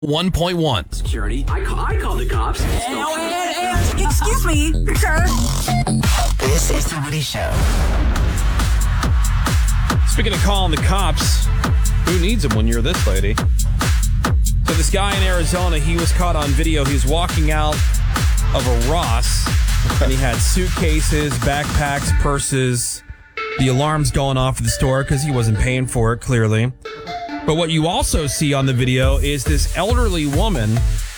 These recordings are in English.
1.1. Security. I called the cops. Excuse me, sir. This is The Woody Show. Speaking of calling the cops, who needs them when you're this lady? So this guy in Arizona, he was caught on video. He was walking out of a Ross, and he had suitcases, backpacks, purses. The alarm's going off at the store because he wasn't paying for it, clearly. But what you also see on the video is this elderly woman,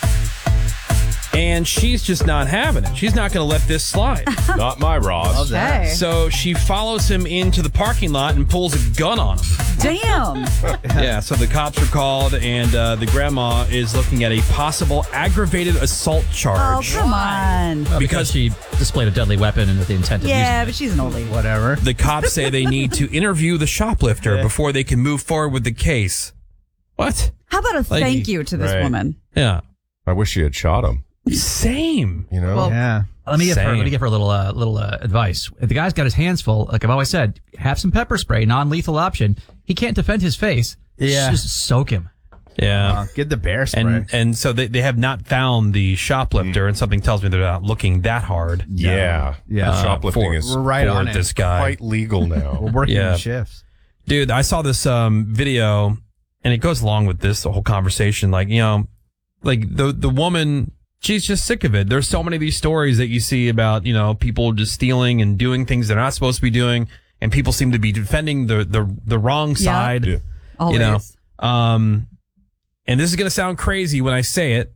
and she's just not having it. She's not going to let this slide. Not my Ross. Okay. So she follows him into the parking lot and pulls a gun on him. Damn. Yeah, so the cops are called, and the grandma is looking at a possible aggravated assault Oh, charge. come on. Because she displayed a deadly weapon and with the intent of using Yeah, it. but she's an oldie. Whatever. The cops say they need to interview the shoplifter before they can move forward with the case. What? How about a thank you to this Right. woman? Yeah. I wish she had shot him. Same. You know? Well, Yeah. Let me give her a little advice. If the guy's got his hands full, like I've always said, have some pepper spray, non-lethal option. He can't defend his face. Yeah. Just soak him. Yeah. Get the bear spray. And so they have not found the shoplifter, and something tells me they're not looking that hard. Yeah. Yeah. Shoplifting is We're right on this it. guy. quite legal now. We're working Yeah. in shifts. Dude, I saw this video, and it goes along with this whole conversation. Like, you know, like the woman, she's just sick of it. There's so many of these stories that you see about, you know, people just stealing and doing things they're not supposed to be doing, and people seem to be defending the wrong side. Yeah. Always. You know, and this is going to sound crazy when I say it.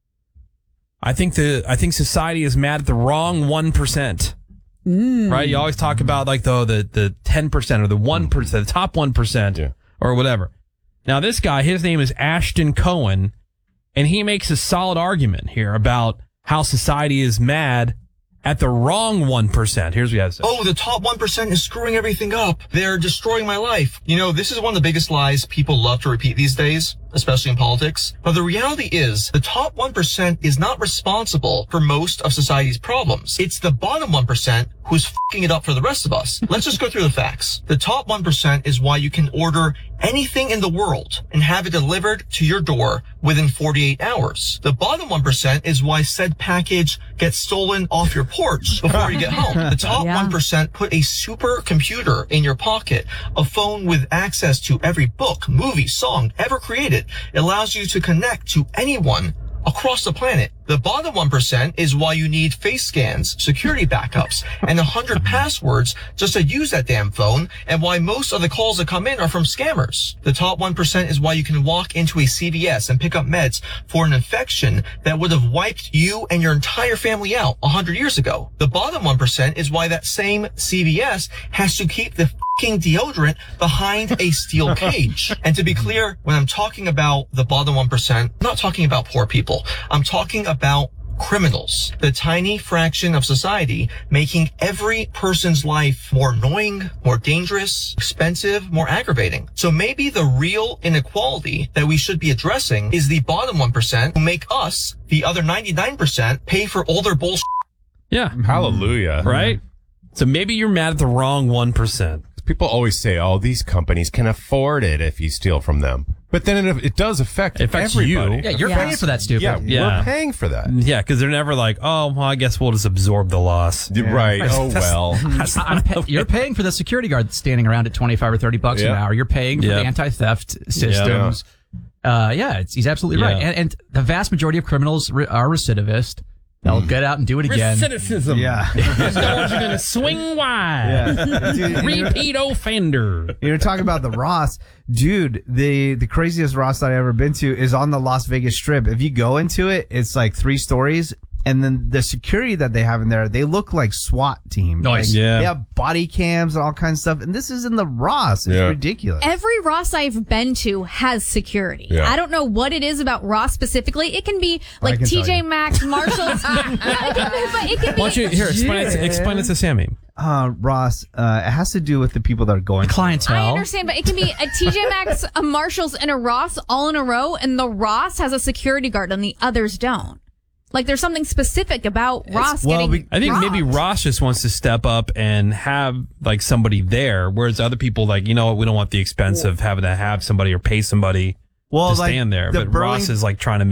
I think society is mad at the wrong 1%. Right? You always talk about like the 10% or the 1%, the top 1% or whatever. Now this guy, his name is Ashton Cohen, and he makes a solid argument here about how society is mad at the wrong 1%. Here's what he has to say. Oh, the top 1% is screwing everything up. They're destroying my life. You know, this is one of the biggest lies people love to repeat these days, especially in politics. But the reality is the top 1% is not responsible for most of society's problems. It's the bottom 1% who's fucking it up for the rest of us. Let's just go through the facts. The top 1% is why you can order anything in the world and have it delivered to your door within 48 hours. The bottom 1% is why said package gets stolen off your porch before you get home. The top 1% put a supercomputer in your pocket, a phone with access to every book, movie, song ever created. It allows you to connect to anyone across the planet. The bottom 1% is why you need face scans, security backups, and 100 passwords just to use that damn phone, and why most of the calls that come in are from scammers. The top 1% is why you can walk into a CVS and pick up meds for an infection that would have wiped you and your entire family out 100 years ago. The bottom 1% is why that same CVS has to keep the fucking deodorant behind a steel cage. And to be clear, when I'm talking about the bottom 1%, I'm not talking about poor people. I'm talking about criminals, the tiny fraction of society making every person's life more annoying, more dangerous, expensive, more aggravating. So maybe the real inequality that we should be addressing is the bottom 1% who make us, the other 99%, pay for all their bullshit. Yeah. Hallelujah. Right? So maybe you're mad at the wrong 1%. People always say, oh, these companies can afford it if you steal from them. But then it does affect everybody. you. Yeah, you're paying for that, stupid. Yeah, we're paying for that. Yeah, because they're never like, oh, well, I guess we'll just absorb the loss. Right. Oh, well. You're paying for the security guard standing around at $25 or $30 an hour. You're paying for the anti-theft systems. He's absolutely right. And the vast majority of criminals are recidivist. They'll get out and do it again. Recidivism. Yeah. Those doors are going to swing wide. Yeah. Repeat offender. You're talking about the Ross. Dude, the craziest Ross that I've ever been to is on the Las Vegas Strip. If you go into it, it's like 3 stories. And then the security that they have in there, they look like SWAT team. Nice. Like, Yeah. They have body cams and all kinds of stuff. And this is in the Ross. It's ridiculous. Every Ross I've been to has security. Yeah. I don't know what it is about Ross specifically. It can be like can tell TJ you. Maxx, Marshalls. But it can be. Why don't you, here, explain it to Sammy. Ross, it has to do with the people that are going. Clientele. I understand, but it can be a TJ Maxx, a Marshalls, and a Ross all in a row, and the Ross has a security guard and the others don't. Like, there's something specific about Ross getting I think robbed. maybe Ross just wants to step up and have, like, somebody there, whereas other people, like, you know what, we don't want the expense of having to have somebody or pay somebody to stand there. But Ross is like trying to